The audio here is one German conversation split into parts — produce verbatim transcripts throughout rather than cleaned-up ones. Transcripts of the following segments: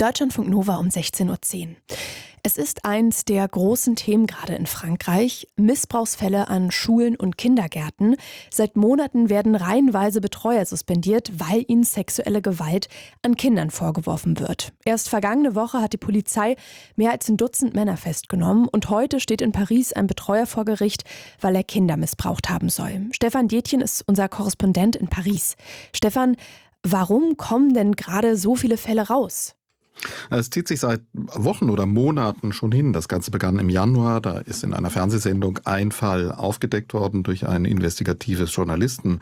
Deutschlandfunk Nova um sechzehn Uhr zehn. Es ist eins der großen Themen gerade in Frankreich. Missbrauchsfälle an Schulen und Kindergärten. Seit Monaten werden reihenweise Betreuer suspendiert, weil ihnen sexuelle Gewalt an Kindern vorgeworfen wird. Erst vergangene Woche hat die Polizei mehr als ein Dutzend Männer festgenommen. Und heute steht in Paris ein Betreuer vor Gericht, weil er Kinder missbraucht haben soll. Stefan Detjen ist unser Korrespondent in Paris. Stefan, warum kommen denn gerade so viele Fälle raus? Es zieht sich seit Wochen oder Monaten schon hin. Das Ganze begann im Januar. Da ist in einer Fernsehsendung ein Fall aufgedeckt worden durch ein investigatives Journalistenteam.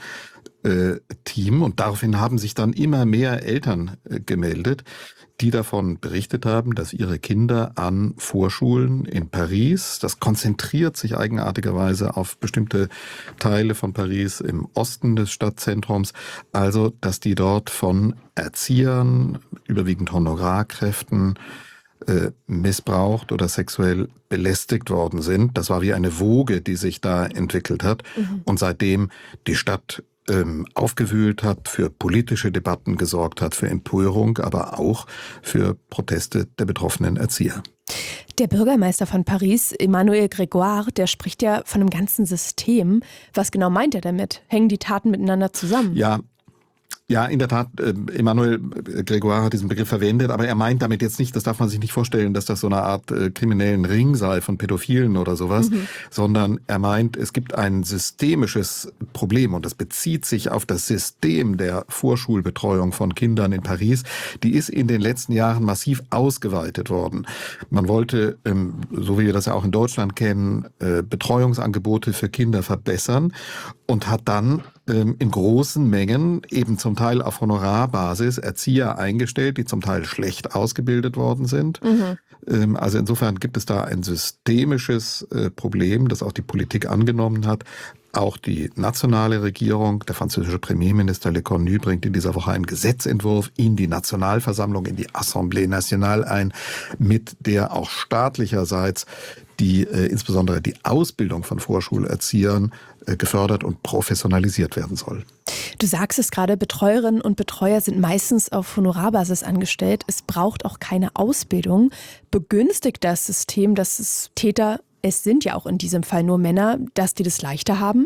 Und daraufhin haben sich dann immer mehr Eltern gemeldet, die davon berichtet haben, dass ihre Kinder an Vorschulen in Paris, das konzentriert sich eigenartigerweise auf bestimmte Teile von Paris im Osten des Stadtzentrums, also dass die dort von Erziehern, überwiegend Honorarkräften, äh, missbraucht oder sexuell belästigt worden sind. Das war wie eine Woge, die sich da entwickelt hat. Mhm. Und seitdem die Stadt aufgewühlt hat, für politische Debatten gesorgt hat, für Empörung, aber auch für Proteste der betroffenen Erzieher. Der Bürgermeister von Paris, Emmanuel Grégoire, der spricht ja von einem ganzen System. Was genau meint er damit? Hängen die Taten miteinander zusammen? Ja, Ja, in der Tat, äh, Emmanuel Grégoire hat diesen Begriff verwendet, aber er meint damit jetzt nicht, das darf man sich nicht vorstellen, dass das so eine Art äh, kriminellen Ring sei von Pädophilen oder sowas, mhm. sondern er meint, es gibt ein systemisches Problem und das bezieht sich auf das System der Vorschulbetreuung von Kindern in Paris. Die ist in den letzten Jahren massiv ausgeweitet worden. Man wollte, ähm, so wie wir das ja auch in Deutschland kennen, äh, Betreuungsangebote für Kinder verbessern und hat dann ähm, in großen Mengen eben zum Teil auf Honorarbasis Erzieher eingestellt, die zum Teil schlecht ausgebildet worden sind. Mhm. Ähm, also insofern gibt es da ein systemisches äh, Problem, das auch die Politik angenommen hat. Auch die nationale Regierung, der französische Premierminister Le Cornu bringt in dieser Woche einen Gesetzentwurf in die Nationalversammlung, in die Assemblée Nationale ein, mit der auch staatlicherseits die äh, insbesondere die Ausbildung von Vorschulerziehern äh, gefördert und professionalisiert werden soll. Du sagst es gerade, Betreuerinnen und Betreuer sind meistens auf Honorarbasis angestellt. Es braucht auch keine Ausbildung. Begünstigt das System, dass es Täter, es sind ja auch in diesem Fall nur Männer, dass die das leichter haben?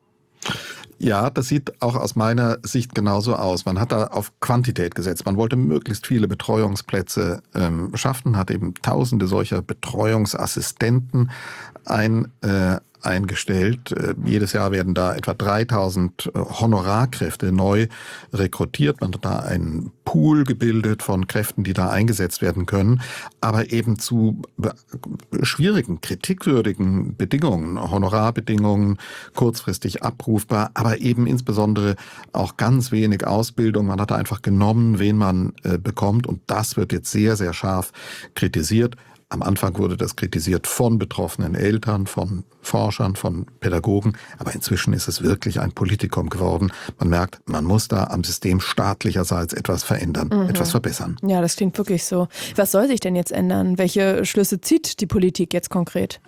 Ja, das sieht auch aus meiner Sicht genauso aus. Man hat da auf Quantität gesetzt. Man wollte möglichst viele Betreuungsplätze ähm, schaffen, hat eben tausende solcher Betreuungsassistenten ein, äh, eingestellt. Äh, jedes Jahr werden da etwa dreitausend Honorarkräfte neu rekrutiert. Man hat da einen Pool gebildet von Kräften, die da eingesetzt werden können, aber eben zu schwierigen, kritikwürdigen Bedingungen, Honorarbedingungen, kurzfristig abrufbar, aber eben insbesondere auch ganz wenig Ausbildung. Man hat da einfach genommen, wen man äh, bekommt, und das wird jetzt sehr, sehr scharf kritisiert. Am Anfang wurde das kritisiert von betroffenen Eltern, von Forschern, von Pädagogen. Aber inzwischen ist es wirklich ein Politikum geworden. Man merkt, man muss da am System staatlicherseits etwas verändern, mhm. etwas verbessern. Ja, das klingt wirklich so. Was soll sich denn jetzt ändern? Welche Schlüsse zieht die Politik jetzt konkret?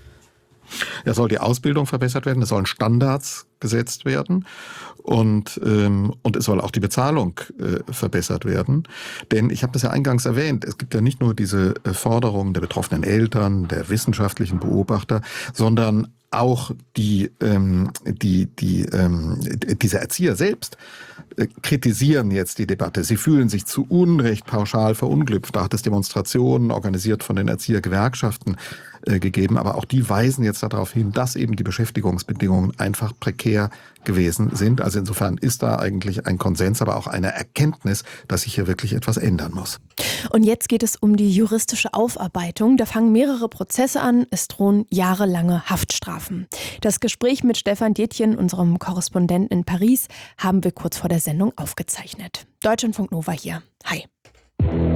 Ja, soll die Ausbildung verbessert werden, es sollen Standards gesetzt werden und, ähm, und es soll auch die Bezahlung äh, verbessert werden. Denn ich habe das ja eingangs erwähnt, es gibt ja nicht nur diese äh, Forderungen der betroffenen Eltern, der wissenschaftlichen Beobachter, sondern auch die, ähm, die, die, ähm, diese Erzieher selbst äh, kritisieren jetzt die Debatte. Sie fühlen sich zu Unrecht pauschal verunglückt. Da hat es Demonstrationen organisiert von den Erziehergewerkschaften äh, gegeben. Aber auch die weisen jetzt darauf hin, dass eben die Beschäftigungsbedingungen einfach prekär gewesen sind. Also insofern ist da eigentlich ein Konsens, aber auch eine Erkenntnis, dass sich hier wirklich etwas ändern muss. Und jetzt geht es um die juristische Aufarbeitung. Da fangen mehrere Prozesse an. Es drohen jahrelange Haftstrafen. Das Gespräch mit Stefan Detjen, unserem Korrespondenten in Paris, haben wir kurz vor der Sendung aufgezeichnet. Deutschlandfunk Nova hier. Hi.